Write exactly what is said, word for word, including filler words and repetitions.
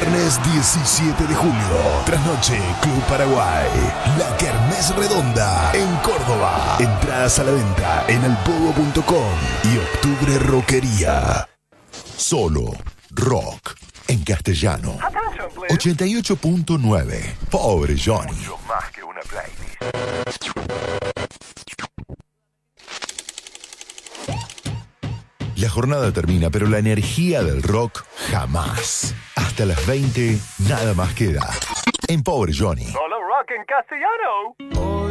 Viernes diecisiete de julio, trasnoche Club Paraguay, la Kermés Redonda en Córdoba. Entradas a la venta en alpogo punto com y Octubre Rockería. Solo rock en castellano. ochenta y ocho punto nueve. Pobre Johnny. Mucho más que una playlist. La jornada termina, pero la energía del rock jamás. Hasta las veinte, nada más queda. En Pobre Johnny. Solo rock en castellano.